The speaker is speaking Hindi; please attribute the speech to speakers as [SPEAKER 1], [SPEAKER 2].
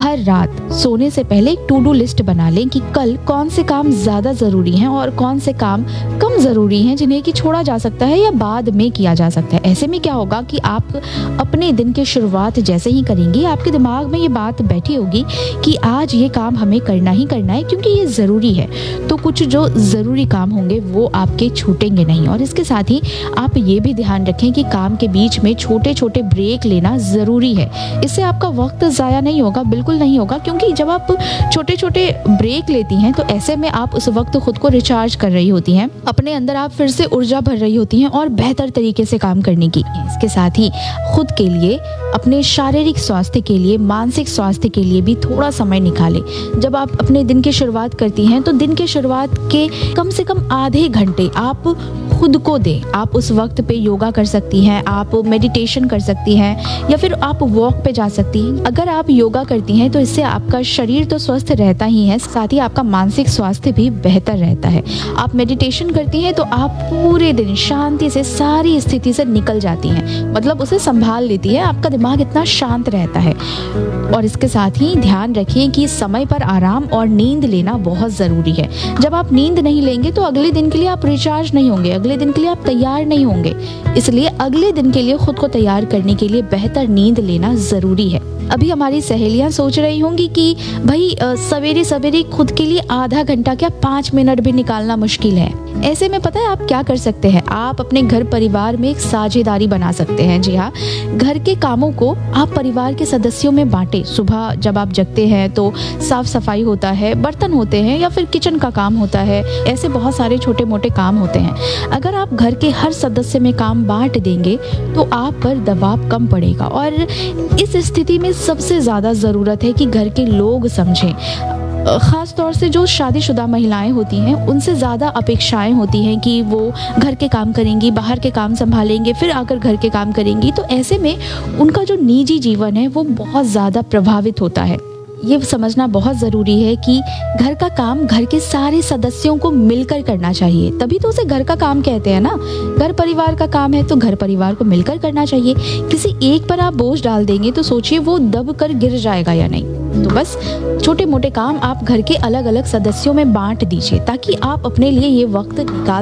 [SPEAKER 1] हर रात सोने से पहले एक टू डू लिस्ट बना लें कि कल कौन से काम ज़्यादा ज़रूरी हैं और कौन से काम कम ज़रूरी हैं जिन्हें कि छोड़ा जा सकता है या बाद में किया जा सकता है। ऐसे में क्या होगा कि आप अपने दिन की शुरुआत जैसे ही करेंगे, आपके दिमाग में ये बात बैठी होगी कि आज ये काम हमें करना ही करना है क्योंकि ये ज़रूरी है। तो कुछ जो ज़रूरी काम होंगे वो आपके छूटेंगे नहीं। और इसके साथ ही आप ये भी ध्यान रखें कि काम के बीच में छोटे छोटे ब्रेक लेना ज़रूरी है। इससे आपका वक्त ज़ाया नहीं होगा, बिल्कुल नहीं होगा, क्योंकि जब आप छोटे छोटे ब्रेक लेती हैं तो ऐसे में आप उस वक्त खुद को रिचार्ज कर रही होती हैं, अपने अंदर आप फिर से ऊर्जा भर रही होती हैं और बेहतर तरीके से काम करने की। इसके साथ ही खुद के लिए, अपने शारीरिक स्वास्थ्य के लिए, मानसिक स्वास्थ्य के लिए भी थोड़ा समय निकालें। जब आप अपने दिन की शुरुआत करती हैं तो दिन की शुरुआत के कम से कम आधे घंटे आप खुद को दें। आप उस वक्त पे योगा कर सकती हैं, आप मेडिटेशन कर सकती हैं या फिर आप वॉक पे जा सकती हैं। अगर आप योगा करती हैं तो इससे आपका शरीर तो स्वस्थ रहता ही है, साथ ही आपका मानसिक स्वास्थ्य भी बेहतर रहता है। आप मेडिटेशन करती हैं तो आप पूरे दिन शांति से सारी स्थिति से निकल जाती हैं, मतलब उसे संभाल लेती है, आपका दिमाग इतना शांत रहता है। और इसके साथ ही ध्यान रखिए कि समय पर आराम और नींद लेना बहुत ज़रूरी है। जब आप नींद नहीं लेंगे तो अगले दिन के लिए आप रिचार्ज नहीं होंगे, अगले दिन के लिए आप तैयार नहीं होंगे। इसलिए अगले दिन के लिए खुद को तैयार करने के लिए बेहतर नींद लेना ज़रूरी है। अभी हमारी सहेलियां सोच रही होंगी कि भाई सवेरे सवेरे खुद के लिए आधा घंटा क्या 5 मिनट भी निकालना मुश्किल है। ऐसे में पता है आप क्या कर सकते हैं, आप अपने घर परिवार में एक साझेदारी बना सकते हैं। जी हाँ, घर के कामों को आप परिवार के सदस्यों में बांटें। सुबह जब आप जगते हैं तो साफ सफाई होता है, बर्तन होते हैं या फिर किचन का काम होता है, ऐसे बहुत सारे छोटे मोटे काम होते हैं। अगर आप घर के हर सदस्य में काम बांट देंगे तो आप पर दबाव कम पड़ेगा। और इस स्थिति में सबसे ज़्यादा ज़रूरत है कि घर के लोग समझें। ख़ास तौर से जो शादीशुदा महिलाएं होती हैं उनसे ज़्यादा अपेक्षाएं होती हैं कि वो घर के काम करेंगी, बाहर के काम संभालेंगे, फिर आकर घर के काम करेंगी। तो ऐसे में उनका जो निजी जीवन है वो बहुत ज़्यादा प्रभावित होता है। ये समझना बहुत ज़रूरी है कि घर का काम घर के सारे सदस्यों को मिलकर करना चाहिए, तभी तो उसे घर का काम कहते हैं ना। घर परिवार का काम है तो घर परिवार को मिलकर करना चाहिए। किसी एक पर आप बोझ डाल देंगे तो सोचिए वो दब कर गिर जाएगा या नहीं। तो बस छोटे मोटे काम आप घर के अलग अलग सदस्यों में बांट दीजिए ताकि आप अपने लिए ये वक्त निकाल